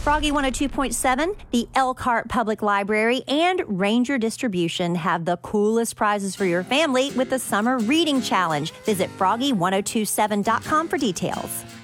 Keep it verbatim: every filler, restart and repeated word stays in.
Froggy one oh two point seven, the Elkhart Public Library, and Ranger Distribution have the coolest prizes for your family with the Summer Reading Challenge. Visit froggy ten twenty-seven dot com for details.